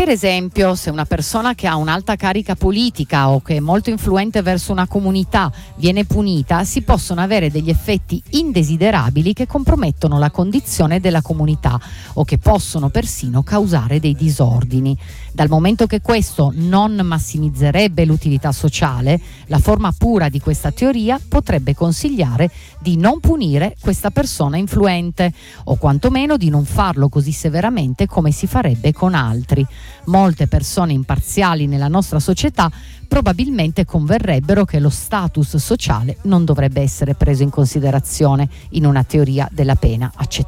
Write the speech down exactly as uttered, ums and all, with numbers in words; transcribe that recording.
Per esempio, se una persona che ha un'alta carica politica o che è molto influente verso una comunità viene punita, si possono avere degli effetti indesiderabili che compromettono la condizione della comunità o che possono persino causare dei disordini. Dal momento che questo non massimizzerebbe l'utilità sociale, la forma pura di questa teoria potrebbe consigliare di non punire questa persona influente o quantomeno di non farlo così severamente come si farebbe con altri. Molte persone imparziali nella nostra società probabilmente converrebbero che lo status sociale non dovrebbe essere preso in considerazione in una teoria della pena accettata.